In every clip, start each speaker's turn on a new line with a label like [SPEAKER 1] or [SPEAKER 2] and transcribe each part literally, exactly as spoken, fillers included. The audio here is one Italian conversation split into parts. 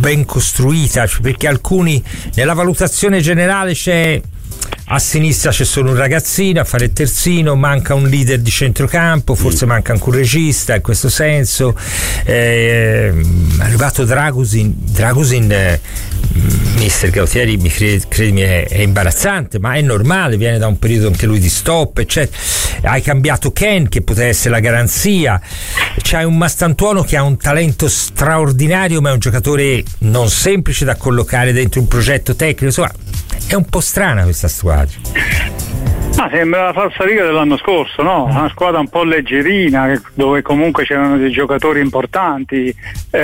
[SPEAKER 1] ben costruita, cioè perché alcuni nella valutazione generale c'è a sinistra c'è solo un ragazzino a fare il terzino, manca un leader di centrocampo, forse mm. manca anche un regista in questo senso. Eh, è arrivato Dragusin, Dragusin eh, mister Gautieri, mi credi, credimi, è, è imbarazzante, ma è normale, viene da un periodo anche lui di stop, eccetera. Hai cambiato Ken, che poteva essere la garanzia. C'hai un Mastantuono che ha un talento straordinario, ma è un giocatore non semplice da collocare dentro un progetto tecnico. Insomma, è un po' strana questa squadra.
[SPEAKER 2] Ah, sembra la falsariga dell'anno scorso, no? Una squadra un po' leggerina, dove comunque c'erano dei giocatori importanti,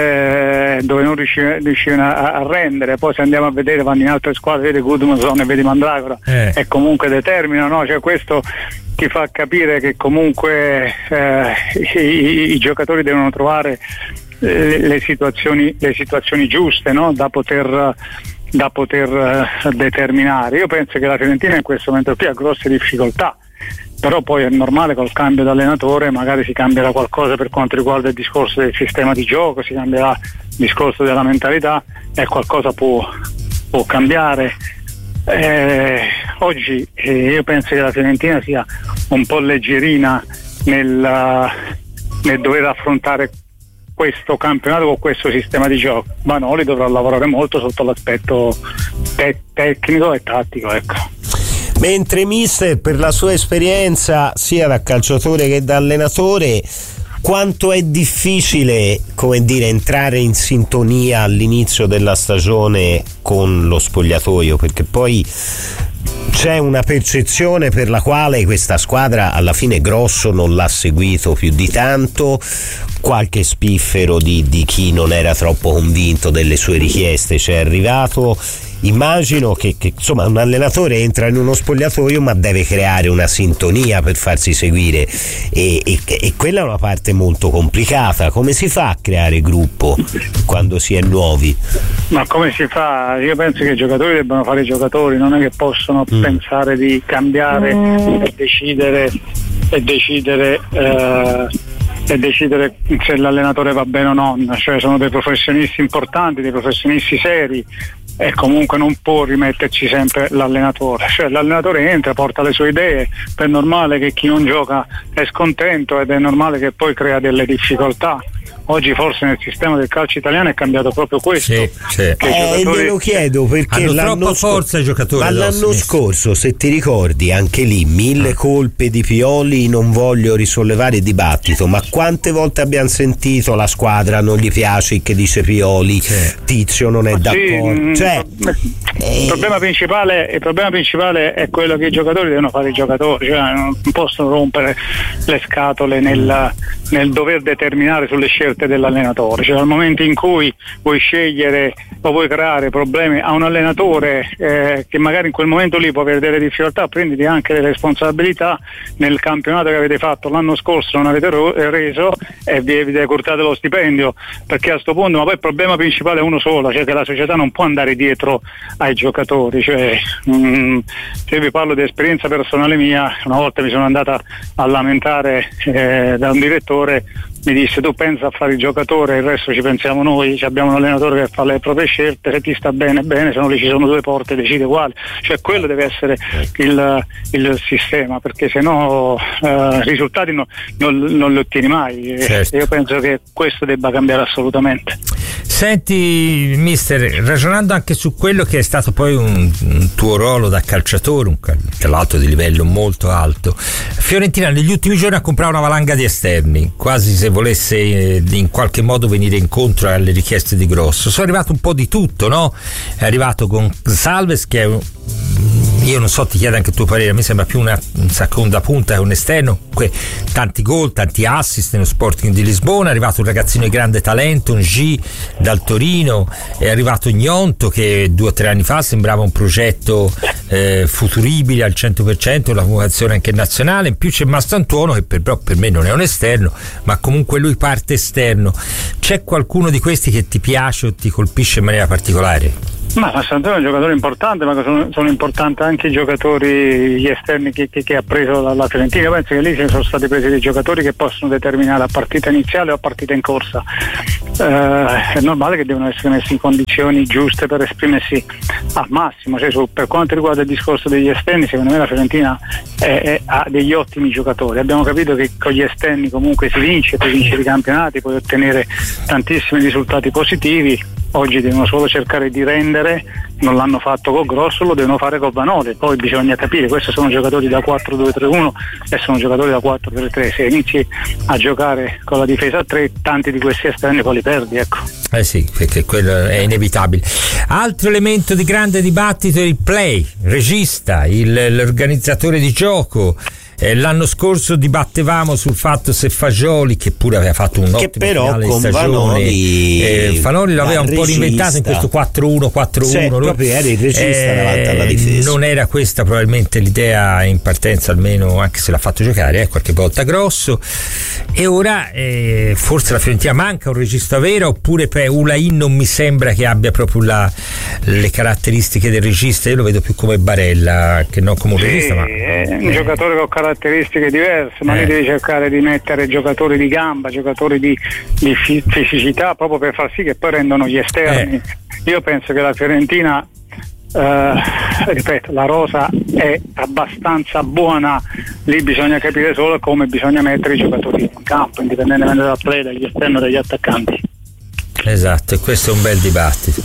[SPEAKER 2] eh, dove non riuscivano, riuscivano a, a rendere. Poi se andiamo a vedere, vanno in altre squadre, vedi Gudmundsson e vedi Mandragora, eh. e comunque determinano, no? Cioè questo ti fa capire che comunque eh, i, i giocatori devono trovare le, le situazioni le situazioni giuste, no? Da poter da poter uh, determinare. Io penso che la Fiorentina in questo momento qui ha grosse difficoltà, però poi è normale, col cambio d'allenatore magari si cambierà qualcosa per quanto riguarda il discorso del sistema di gioco, si cambierà il discorso della mentalità e qualcosa può, può cambiare. Eh, oggi eh, io penso che la Fiorentina sia un po' leggerina nel, nel dover affrontare questo campionato con questo sistema di gioco. Vanoli dovrà lavorare molto sotto l'aspetto te- tecnico e tattico, ecco.
[SPEAKER 3] Mentre mister, per la sua esperienza sia da calciatore che da allenatore, quanto è difficile, come dire, entrare in sintonia all'inizio della stagione con lo spogliatoio, perché poi c'è una percezione per la quale questa squadra alla fine Grosso non l'ha seguito più di tanto, qualche spiffero di, di chi non era troppo convinto delle sue richieste c'è arrivato. Immagino che, che insomma un allenatore entra in uno spogliatoio ma deve creare una sintonia per farsi seguire e, e, e quella è una parte molto complicata. Come si fa a creare gruppo quando si è nuovi?
[SPEAKER 2] Ma come si fa? Io penso che i giocatori debbano fare i giocatori, non è che possono mm. pensare di cambiare mm. e decidere e decidere eh, e decidere se l'allenatore va bene o no. Cioè sono dei professionisti importanti, dei professionisti seri, e comunque non può rimetterci sempre l'allenatore. Cioè l'allenatore entra, porta le sue idee, è normale che chi non gioca è scontento ed è normale che poi crea delle difficoltà. Oggi forse nel sistema del calcio italiano è cambiato proprio questo.
[SPEAKER 1] Sì, sì.
[SPEAKER 3] Eh, giocatori... Te lo chiedo perché
[SPEAKER 1] hanno
[SPEAKER 3] l'anno
[SPEAKER 1] troppa forza i giocatori.
[SPEAKER 3] Ma l'anno scorso, se ti ricordi, anche lì mille ah. colpe di Pioli, non voglio risollevare il dibattito, ma quante volte abbiamo sentito la squadra non gli piace che dice Pioli, sì. Tizio non è ma d'accordo. Sì, cioè,
[SPEAKER 2] il, eh... problema principale, il problema principale è quello che i giocatori devono fare i giocatori, cioè non possono rompere le scatole nel, nel dover determinare sulle scelte dell'allenatore. Cioè dal momento in cui vuoi scegliere o vuoi creare problemi a un allenatore eh, che magari in quel momento lì può avere delle difficoltà, prenditi anche le responsabilità. Nel campionato che avete fatto l'anno scorso non avete ro- reso e vi, vi decurtate lo stipendio, perché a sto punto, ma poi il problema principale è uno solo, cioè che la società non può andare dietro ai giocatori. Cioè mh, se io vi parlo di esperienza personale mia, una volta mi sono andata a lamentare eh, da un direttore, mi disse: tu pensa a fare il giocatore, il resto ci pensiamo noi, cioè, abbiamo un allenatore che fa le proprie scelte, se ti sta bene bene, se no lì ci sono due porte, decide quale. Cioè quello deve essere il, il sistema, perché se no eh, risultati no, non, non li ottieni mai. Certo. Io penso che questo debba cambiare assolutamente.
[SPEAKER 1] Senti mister, ragionando anche su quello che è stato poi un, un tuo ruolo da calciatore, un calciatore di livello molto alto, Fiorentina negli ultimi giorni ha comprato una valanga di esterni, quasi se volesse eh, in qualche modo venire incontro alle richieste di Grosso. Sono arrivato un po' di tutto, no? È arrivato con Salves, che è un, io non so, ti chiedo anche il tuo parere, a me sembra più una, una seconda punta che un esterno, que, tanti gol, tanti assist nello Sporting di Lisbona. È arrivato un ragazzino di grande talento, un G dal Torino, è arrivato Gnonto che due o tre anni fa sembrava un progetto eh, futuribile al cento per cento, la convocazione anche nazionale. In più c'è Mastantuono che per, per me non è un esterno, ma comunque lui parte esterno. C'è qualcuno di questi che ti piace o ti colpisce in maniera particolare?
[SPEAKER 2] Ma Sant'Antonio è un giocatore importante, ma sono, sono importanti anche i giocatori, gli esterni che, che, che ha preso la, la Fiorentina. Io penso che lì sono stati presi dei giocatori che possono determinare a partita iniziale o a partita in corsa. Eh, è normale che devono essere messi in condizioni giuste per esprimersi al massimo. Cioè, su, per quanto riguarda il discorso degli esterni, secondo me la Fiorentina è, è, ha degli ottimi giocatori. Abbiamo capito che con gli esterni comunque si vince, puoi vincere i campionati, puoi ottenere tantissimi risultati positivi. Oggi devono solo cercare di rendere, non l'hanno fatto con Grosso, lo devono fare con Vanoli. Poi bisogna capire, questi sono giocatori da quattro due tre uno e sono giocatori da quattro tre tre. Se inizi a giocare con la difesa a tre, tanti di questi esterni poi li perdi, ecco.
[SPEAKER 1] Eh sì, perché quello è inevitabile. Altro elemento di grande dibattito è il play, regista, il, l'organizzatore di gioco. Eh, l'anno scorso dibattevamo sul fatto se Fagioli, che pure aveva fatto un ottimo
[SPEAKER 3] però
[SPEAKER 1] finale di
[SPEAKER 3] con
[SPEAKER 1] stagione,
[SPEAKER 3] Vanoli,
[SPEAKER 1] eh, Vanoli l'aveva un
[SPEAKER 3] regista.
[SPEAKER 1] po' reinventato in questo quattro uno quattro uno,
[SPEAKER 3] cioè, proprio era il regista eh, davanti alla difesa.
[SPEAKER 1] Non era questa probabilmente l'idea in partenza, almeno, anche se l'ha fatto giocare eh, qualche volta Grosso. E ora eh, forse la Fiorentina manca un regista vero, oppure per Ulain non mi sembra che abbia proprio la, le caratteristiche del regista. Io lo vedo più come Barella che non come un
[SPEAKER 2] sì,
[SPEAKER 1] regista, ma
[SPEAKER 2] è un eh. giocatore con caratteristiche diverse, ma
[SPEAKER 1] eh.
[SPEAKER 2] lì devi cercare di mettere giocatori di gamba, giocatori di, di fisicità, proprio per far sì che poi rendono gli esterni. Eh. Io penso che la Fiorentina, eh, ripeto, la rosa è abbastanza buona, lì bisogna capire solo come bisogna mettere i giocatori in campo, indipendentemente dal play, dagli esterni o dagli attaccanti.
[SPEAKER 1] Esatto, e questo è un bel dibattito.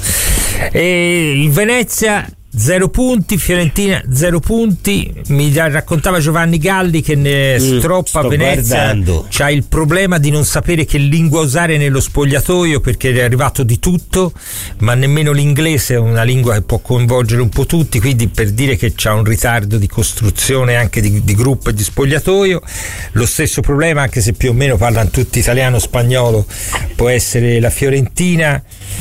[SPEAKER 1] E il Venezia zero punti, Fiorentina zero punti. Mi raccontava Giovanni Galli che ne mm, stroppa a Venezia guardando. C'ha il problema di non sapere che lingua usare nello spogliatoio, perché è arrivato di tutto, ma nemmeno l'inglese è una lingua che può coinvolgere un po' tutti, quindi per dire che c'ha un ritardo di costruzione anche di, di gruppo e di spogliatoio. Lo stesso problema, anche se più o meno parlano tutti italiano spagnolo, può essere la Fiorentina.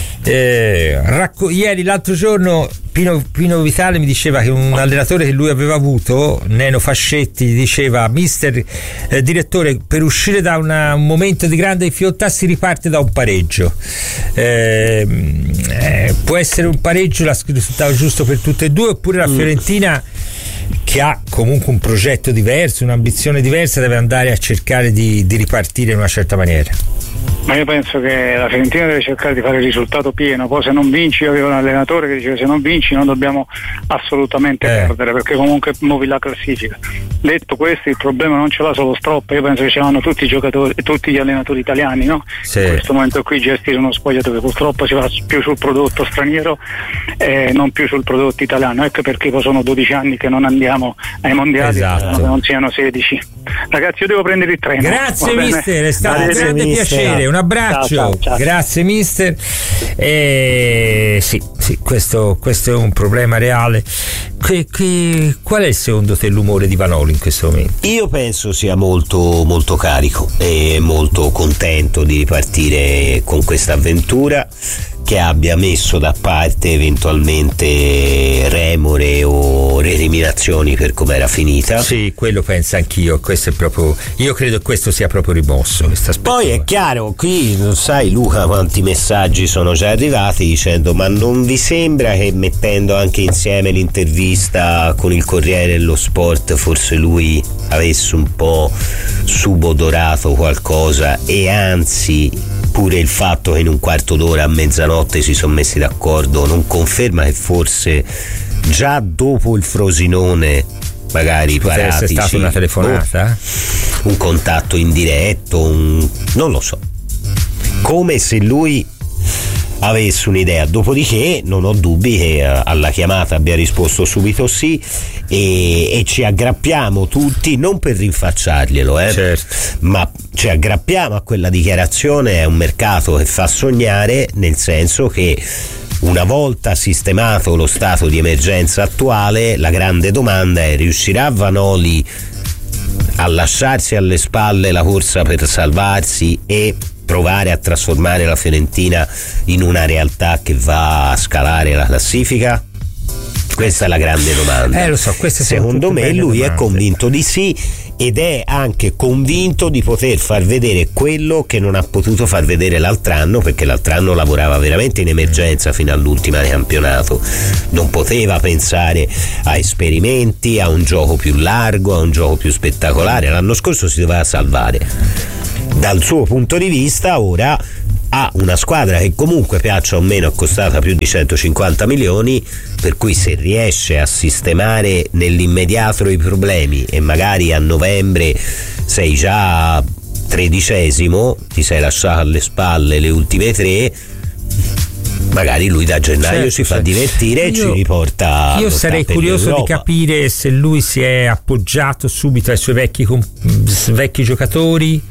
[SPEAKER 1] Eh, racco- ieri l'altro giorno Pino, Pino Vitale mi diceva che un allenatore che lui aveva avuto, Neno Fascetti, diceva: mister eh, direttore, per uscire da una, un momento di grande difficoltà si riparte da un pareggio. Eh, eh, può essere un pareggio il risultato giusto per tutte e due, oppure la Fiorentina, che ha comunque un progetto diverso, un'ambizione diversa, deve andare a cercare di, di ripartire in una certa maniera?
[SPEAKER 2] Ma io penso che la Fiorentina deve cercare di fare il risultato pieno. Poi se non vinci, io avevo un allenatore che diceva: se non vinci non dobbiamo assolutamente eh. perdere, perché comunque muovi la classifica. Detto questo, il problema non ce l'ha solo Stroppa, io penso che ce l'hanno tutti i giocatori, tutti gli allenatori italiani, no?
[SPEAKER 1] Sì.
[SPEAKER 2] In questo momento qui gestire uno spogliatoio, purtroppo si va più sul prodotto straniero e non più sul prodotto italiano. Ecco perché poi sono dodici anni che non andiamo ai mondiali,
[SPEAKER 1] esatto.
[SPEAKER 2] che non siano sedici. Ragazzi, io devo prendere il treno.
[SPEAKER 1] Grazie mister, è stato un grande mister. piacere, un abbraccio.
[SPEAKER 2] Ciao, ciao, ciao.
[SPEAKER 1] Grazie mister. Eh, sì, sì, questo, questo è un problema reale. Che, che, qual è secondo te l'umore di Vanoli in questo momento?
[SPEAKER 3] Io penso sia molto molto carico e molto contento di ripartire con questa avventura, che abbia messo da parte eventualmente remore o recriminazioni per come era finita.
[SPEAKER 1] Sì, quello penso anch'io. Questo è proprio, io credo che questo sia proprio rimosso.
[SPEAKER 3] Poi è chiaro, qui non sai Luca quanti messaggi sono già arrivati dicendo: ma non vi sembra che mettendo anche insieme l'intervista con il Corriere dello Sport forse lui avesse un po' subodorato qualcosa, e anzi pure il fatto che in un quarto d'ora a mezzanotte si sono messi d'accordo non conferma che forse già dopo il Frosinone magari
[SPEAKER 1] potrebbe essere stata una telefonata,
[SPEAKER 3] oh, un contatto indiretto, un, non lo so, come se lui avesse un'idea. Dopodiché non ho dubbi che alla chiamata abbia risposto subito sì, e, e ci aggrappiamo tutti, non per rinfacciarglielo eh,
[SPEAKER 1] certo.
[SPEAKER 3] ma ci aggrappiamo a quella dichiarazione. È un mercato che fa sognare, nel senso che una volta sistemato lo stato di emergenza attuale, la grande domanda è: riuscirà Vanoli a lasciarsi alle spalle la corsa per salvarsi e provare a trasformare la Fiorentina in una realtà che va a scalare la classifica? Questa è la grande domanda.
[SPEAKER 1] Eh, lo so, queste
[SPEAKER 3] secondo me lui domande. È convinto di sì, ed è anche convinto di poter far vedere quello che non ha potuto far vedere l'altro anno, perché l'altro anno lavorava veramente in emergenza fino all'ultima campionato, non poteva pensare a esperimenti, a un gioco più largo, a un gioco più spettacolare. L'anno scorso si doveva salvare. Dal suo punto di vista ora ha una squadra che comunque, piaccia o meno, è costata più di centocinquanta milioni, per cui se riesce a sistemare nell'immediato i problemi e magari a novembre sei già tredicesimo, ti sei lasciato alle spalle le ultime tre, magari lui da gennaio certo, ci fa certo. divertire e ci riporta.
[SPEAKER 1] Io sarei curioso di capire se lui si è appoggiato subito ai suoi vecchi, vecchi giocatori.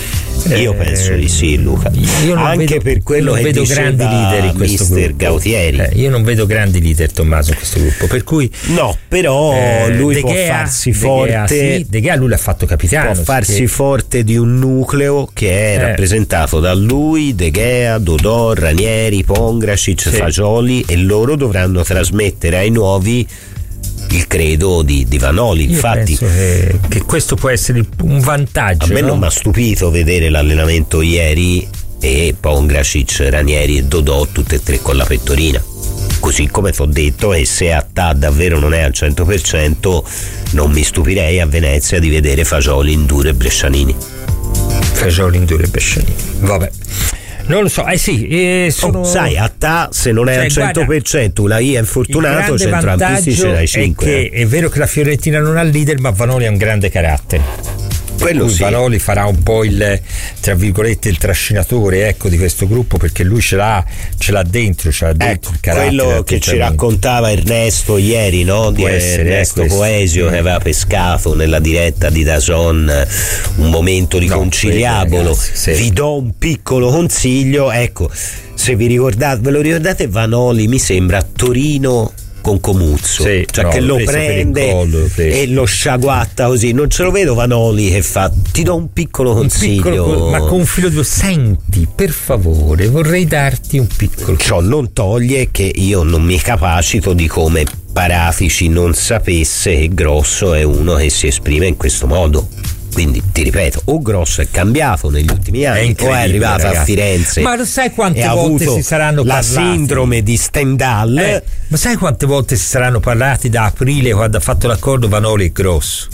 [SPEAKER 3] Io penso di sì, Luca.
[SPEAKER 1] Io non
[SPEAKER 3] anche
[SPEAKER 1] vedo,
[SPEAKER 3] per quello
[SPEAKER 1] non
[SPEAKER 3] che
[SPEAKER 1] vedo grandi leader in questo
[SPEAKER 3] mister
[SPEAKER 1] gruppo.
[SPEAKER 3] Gautieri.
[SPEAKER 1] Eh, io non vedo grandi leader, Tommaso, in questo gruppo. Per cui
[SPEAKER 3] no, però eh, lui
[SPEAKER 1] De
[SPEAKER 3] può
[SPEAKER 1] Gea,
[SPEAKER 3] farsi
[SPEAKER 1] De
[SPEAKER 3] forte.
[SPEAKER 1] Gea, sì, De Gea lui l'ha fatto capitano.
[SPEAKER 3] Può farsi
[SPEAKER 1] che...
[SPEAKER 3] forte di un nucleo che è eh. rappresentato da lui, De Gea, Dodò, Ranieri, Pongracic, sì. Fagioli, e loro dovranno trasmettere ai nuovi il credo di, di Vanoli.
[SPEAKER 1] Io
[SPEAKER 3] infatti
[SPEAKER 1] penso che, che questo può essere un vantaggio.
[SPEAKER 3] A me
[SPEAKER 1] no?
[SPEAKER 3] non mi ha stupito vedere l'allenamento ieri e Pongracic, Ranieri e Dodò tutte e tre con la pettorina, così come ti ho detto, e se Attà davvero non è al cento per cento non mi stupirei a Venezia di vedere Fagioli, Induro e Brescianini.
[SPEAKER 1] Fagioli, Induro e Brescianini, vabbè. Non lo so, eh sì, eh, sono...
[SPEAKER 3] oh, sai, Attà se non è cioè, al cento per cento, guarda, la I è infortunato, centrocampisti ce n'hai cinque.
[SPEAKER 1] È, che è vero che la Fiorentina non ha il leader, ma Vanoli ha un grande carattere.
[SPEAKER 3] Quello sì.
[SPEAKER 1] Vanoli farà un po' il, tra virgolette, il trascinatore, ecco, di questo gruppo, perché lui ce l'ha, ce l'ha dentro, ce l'ha dentro
[SPEAKER 3] ecco,
[SPEAKER 1] il carattere.
[SPEAKER 3] Quello che ci raccontava Ernesto ieri, no? Di essere, Ernesto eh, Poesio mm. che aveva pescato nella diretta di D A Z N un momento riconciliabolo. No, ragazzi, sì. Vi do un piccolo consiglio, ecco, se vi ricordate, ve lo ricordate Vanoli, mi sembra a Torino con Comuzzo,
[SPEAKER 1] sì,
[SPEAKER 3] cioè
[SPEAKER 1] no,
[SPEAKER 3] che lo prende collo, e lo sciaguatta così. Non ce lo vedo Vanoli che fa ti do un piccolo consiglio, un piccolo,
[SPEAKER 1] ma con un filo di senti, per favore, vorrei darti un piccolo.
[SPEAKER 3] Ciò non toglie che io non mi capacito di come Paratici non sapesse che Grosso è uno che si esprime in questo modo. Quindi ti ripeto, o Grosso è cambiato negli ultimi anni o è arrivato ragazzi. a Firenze,
[SPEAKER 1] ma sai quante
[SPEAKER 3] e ha
[SPEAKER 1] volte
[SPEAKER 3] avuto
[SPEAKER 1] si saranno
[SPEAKER 3] la
[SPEAKER 1] parlati?
[SPEAKER 3] sindrome di Stendhal,
[SPEAKER 1] eh, ma sai quante volte si saranno parlati da aprile, quando ha fatto l'accordo Vanoli e Grosso?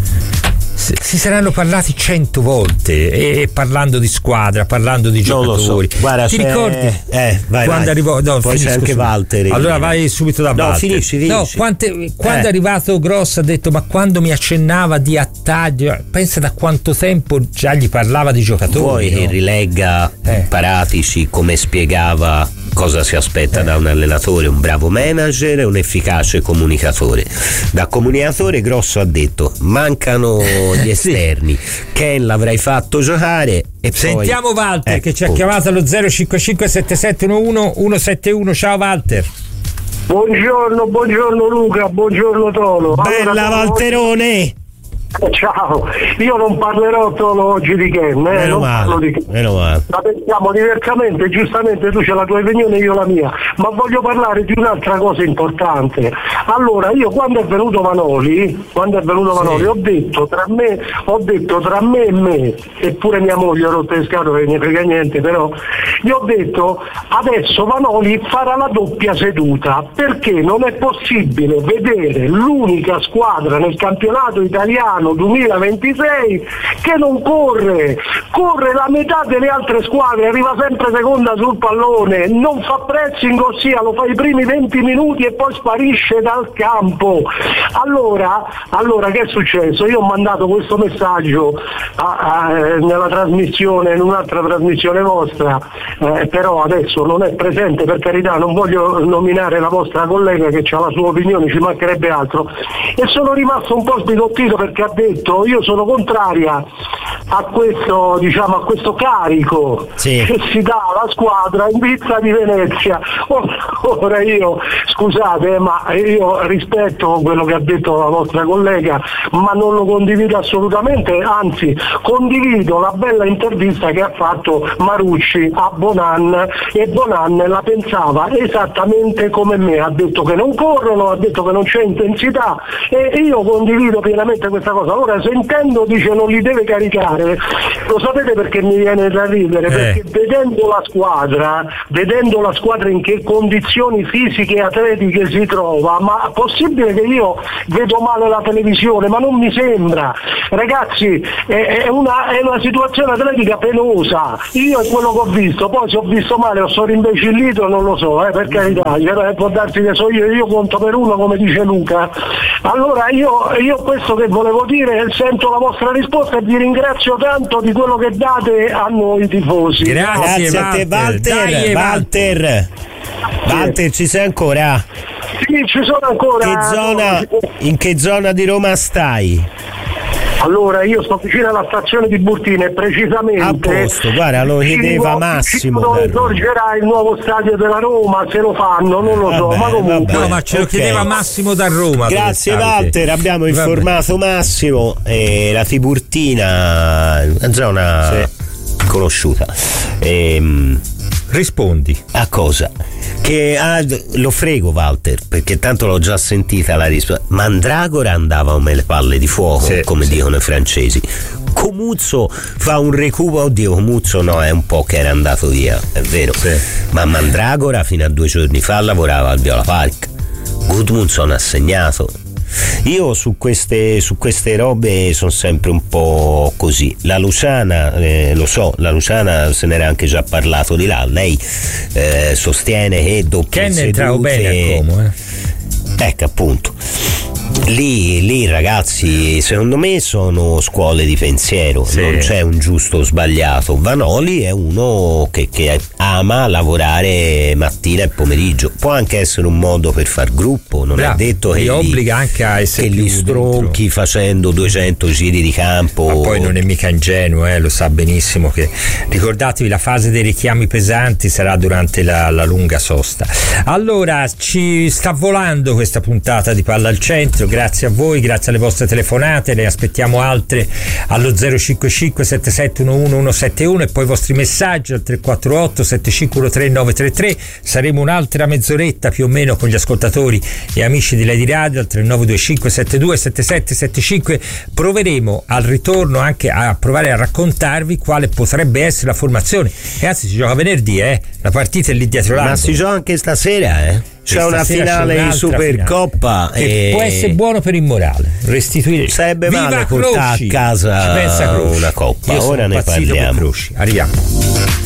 [SPEAKER 1] Si saranno parlati cento volte, e, e parlando di squadra, parlando di giocatori.
[SPEAKER 3] So. Guarda,
[SPEAKER 1] ti ricordi
[SPEAKER 3] eh, vai,
[SPEAKER 1] quando
[SPEAKER 3] vai.
[SPEAKER 1] arrivò? No,
[SPEAKER 3] poi c'è anche Valtteri.
[SPEAKER 1] Allora vai subito da
[SPEAKER 3] no,
[SPEAKER 1] Valtteri.
[SPEAKER 3] Finisci, finisci.
[SPEAKER 1] No, quante, quando
[SPEAKER 3] eh.
[SPEAKER 1] è arrivato Grosso ha detto: ma quando mi accennava di attaglio, pensa da quanto tempo già gli parlava di giocatori.
[SPEAKER 3] Vuoi
[SPEAKER 1] no?
[SPEAKER 3] che rilegga
[SPEAKER 1] eh.
[SPEAKER 3] Paratici come spiegava cosa si aspetta eh. da un allenatore, un bravo manager e un efficace comunicatore. Da comunicatore Grosso ha detto: mancano gli esterni, sì. Ken l'avrei fatto giocare. E
[SPEAKER 1] sentiamo
[SPEAKER 3] poi,
[SPEAKER 1] Walter
[SPEAKER 3] ecco,
[SPEAKER 1] che ci ha chiamato allo zero cinque cinque sette sette uno uno uno sette uno. Ciao Walter.
[SPEAKER 4] Buongiorno, buongiorno Luca, buongiorno Tolo.
[SPEAKER 3] Bella allora, Valterone.
[SPEAKER 4] Ciao, io non parlerò solo oggi di Ken, eh?
[SPEAKER 3] meno,
[SPEAKER 4] non
[SPEAKER 3] male,
[SPEAKER 4] parlo di Ken.
[SPEAKER 3] meno male.
[SPEAKER 4] La pensiamo diversamente, giustamente tu c'hai la tua opinione e io la mia, ma voglio parlare di un'altra cosa importante. Allora, io quando è venuto Vanoli, quando è venuto Vanoli, sì. ho detto tra me, ho detto tra me e me, eppure mia moglie ha rotto le scatole, non ne frega niente, però gli ho detto adesso Vanoli farà la doppia seduta, perché non è possibile vedere l'unica squadra nel campionato italiano duemilaventisei che non corre, corre la metà delle altre squadre, arriva sempre seconda sul pallone, non fa pressing, ossia lo fa i primi venti minuti e poi sparisce dal campo. Allora, allora che è successo? Io ho mandato questo messaggio a, a, nella trasmissione, in un'altra trasmissione vostra, eh, però adesso non è presente, per carità, non voglio nominare la vostra collega che ha la sua opinione, ci mancherebbe altro, e sono rimasto un po' sbigottito perché ha detto io sono contraria a questo, diciamo, a questo carico sì. che si dà alla squadra in vista di Venezia. Ora io, scusate, ma io rispetto quello che ha detto la vostra collega, ma non lo condivido assolutamente, anzi condivido la bella intervista che ha fatto Marucci a Bonan, e Bonan la pensava esattamente come me, ha detto che non corrono, ha detto che non c'è intensità, e io condivido pienamente questa cosa. cosa, ora sentendo dice non li deve caricare, lo sapete perché mi viene da ridere?
[SPEAKER 1] Eh.
[SPEAKER 4] Perché vedendo la squadra, vedendo la squadra in che condizioni fisiche e atletiche si trova, ma possibile che io vedo male la televisione? Ma non mi sembra, ragazzi, è, è, una, è una situazione atletica penosa, io è quello che ho visto, poi se ho visto male o sono rimbecillito non lo so, eh, per carità, può darsi che so io, io conto per uno come dice Luca. Allora io, io questo che volevo dire, sento la vostra risposta e vi ringrazio tanto di quello che date a noi tifosi.
[SPEAKER 1] Grazie,
[SPEAKER 3] Grazie a te Walter.
[SPEAKER 1] Dai,
[SPEAKER 3] Walter. Walter, ci sei ancora?
[SPEAKER 4] Sì, ci sono ancora.
[SPEAKER 3] Che zona, in che zona di Roma stai?
[SPEAKER 4] Allora, io sto vicino alla stazione di Burtina e precisamente
[SPEAKER 3] A posto, guarda, lo chiedeva Massimo.
[SPEAKER 4] Dove sorgerà il nuovo stadio della Roma, se lo fanno, non lo so,
[SPEAKER 3] Vabbè,
[SPEAKER 4] ma comunque.
[SPEAKER 3] vabbè.
[SPEAKER 1] No, ma ce lo
[SPEAKER 3] Ok.
[SPEAKER 1] chiedeva Massimo da Roma.
[SPEAKER 3] Grazie
[SPEAKER 1] dove state?
[SPEAKER 3] Walter, abbiamo
[SPEAKER 1] Vabbè.
[SPEAKER 3] informato Massimo, eh, la Tiburtina, una zona conosciuta. Ehm,
[SPEAKER 1] Rispondi.
[SPEAKER 3] a cosa? Che ah, lo frego Walter, perché tanto l'ho già sentita la risposta. Mandragora andava come le palle di fuoco,
[SPEAKER 1] Sì,
[SPEAKER 3] come
[SPEAKER 1] sì.
[SPEAKER 3] dicono i francesi. Comuzzo fa un recupero, oddio Comuzzo no, è un po' che era andato via, è vero,
[SPEAKER 1] Sì.
[SPEAKER 3] ma Mandragora fino a due giorni fa lavorava al Viola Park. Gudmundsson ha segnato. Io su queste, su queste robe sono sempre un po' così. La Luciana, eh, lo so, la Luciana se n'era anche già parlato di là. Lei eh, sostiene che doppie
[SPEAKER 1] Ken
[SPEAKER 3] sedute,
[SPEAKER 1] entrava bene a Como, eh.
[SPEAKER 3] ecco appunto. Lì, lì ragazzi, secondo me sono scuole di pensiero,
[SPEAKER 1] Sì.
[SPEAKER 3] non c'è un giusto o sbagliato. Vanoli è uno che, che ama lavorare mattina e pomeriggio, può anche essere un modo per far gruppo, non
[SPEAKER 1] Bravo.
[SPEAKER 3] è detto che
[SPEAKER 1] Li
[SPEAKER 3] li,
[SPEAKER 1] obbliga anche a essere
[SPEAKER 3] che
[SPEAKER 1] più
[SPEAKER 3] li stronchi
[SPEAKER 1] dentro.
[SPEAKER 3] facendo duecento giri di campo.
[SPEAKER 1] Ma poi non è mica ingenuo, eh, lo sa benissimo che, ricordatevi, la fase dei richiami pesanti sarà durante la, la lunga sosta. Allora, ci sta volando questa puntata di Palla al Centro, grazie a voi, grazie alle vostre telefonate, ne aspettiamo altre allo zero cinque cinque sette sette uno uno uno sette uno e poi i vostri messaggi al tre quattro otto sette cinque uno tre nove tre tre. Saremo un'altra mezz'oretta più o meno con gli ascoltatori e amici di Lady Radio al tre nove due cinque sette due sette sette sette cinque. Proveremo al ritorno anche a provare a raccontarvi quale potrebbe essere la formazione. Ragazzi, si gioca venerdì, eh? La partita è lì dietro l'angolo.
[SPEAKER 3] Ma si gioca anche stasera, eh? C'è una finale
[SPEAKER 1] c'è
[SPEAKER 3] in Supercoppa
[SPEAKER 1] che
[SPEAKER 3] e
[SPEAKER 1] può essere buono per il morale, restituire.
[SPEAKER 3] sarebbe
[SPEAKER 1] Viva
[SPEAKER 3] male portare a
[SPEAKER 1] Croci!
[SPEAKER 3] casa
[SPEAKER 1] Ci pensa Croci.
[SPEAKER 3] una coppa.
[SPEAKER 1] Io sono
[SPEAKER 3] Ora ne
[SPEAKER 1] impazzito per
[SPEAKER 3] parliamo.
[SPEAKER 1] Croci. Arriviamo.